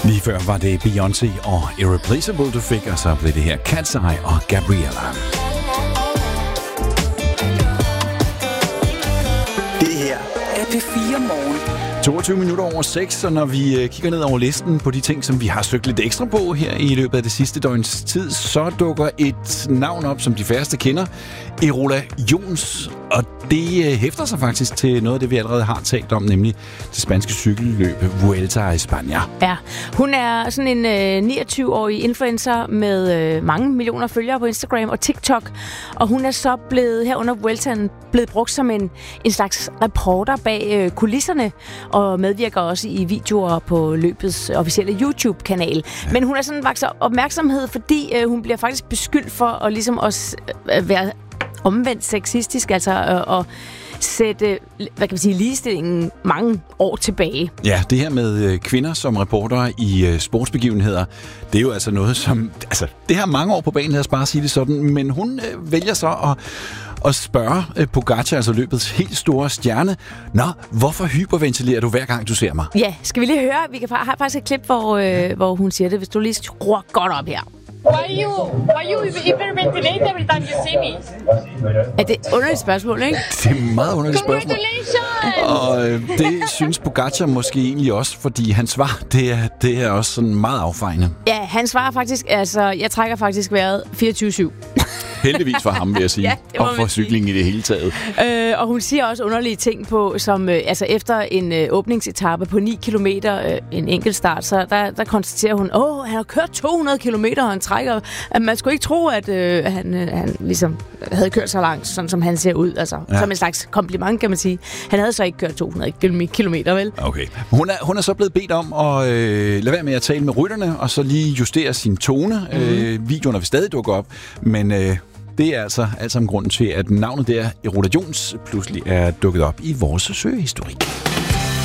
Lige før var det Beyoncé og Irreplaceable, du fik, og så blev det her Cat's Eye og Gabriella. Det her er P4 Morgen. 22 minutter over 6, og når vi kigger ned over listen på de ting, som vi har søgt lidt ekstra på her i løbet af det sidste døgns tid, så dukker et navn op, som de færreste kender, Erola Jons, og det hæfter sig faktisk til noget af det, vi allerede har talt om, nemlig det spanske cykelløb Vuelta a España. Ja, hun er sådan en 29-årig influencer med mange millioner følgere på Instagram og TikTok, og hun er så blevet her under Vueltaen blevet brugt som en slags reporter bag kulisserne, og medvirker også i videoer på løbets officielle YouTube-kanal. Ja. Men hun er sådan vokset opmærksomhed, fordi hun bliver faktisk beskyldt for at ligesom også være omvendt sexistisk, altså at sætte, hvad kan man sige, ligestillingen mange år tilbage. Ja, det her med kvinder som reportere i sportsbegivenheder, det er jo altså noget, som... Altså, det har mange år på banen, lad os bare sige det sådan, men hun vælger så at spørge Pogačar, altså løbets helt store stjerne, hvorfor hyperventilerer du hver gang, du ser mig? Ja, skal vi lige høre? Vi har faktisk et klip, hvor hun siger det, hvis du lige skruer godt op her. Why you hyperventilate every time you see me? Er det et underligt spørgsmål, ikke? Det er et meget underligt spørgsmål. Congratulations! Og det synes Pogačar måske egentlig også, fordi hans svar, det er også sådan meget affejende. Ja, han svarer faktisk, altså, jeg trækker faktisk vejret 24/7. Heldigvis for ham, vil jeg sige. Ja, og for cyklingen i det hele taget. Og hun siger også underlige ting på, som altså efter en åbningsetape på 9 kilometer, en enkeltstart, så der konstaterer hun, han har kørt 200 kilometer, og han trækker. At man skulle ikke tro, at han ligesom havde kørt så langt, sådan som han ser ud. Altså, som en slags kompliment, kan man sige. Han havde så ikke kørt 200 kilometer, vel? Okay. Hun er så blevet bedt om at lade være med at tale med rytterne, og så lige justere sin tone. Videoerne vil stadig dukke op, men... Det er altså alt sammen grunden til, at navnet der, Erola Jons, pludselig er dukket op i vores søgehistorik.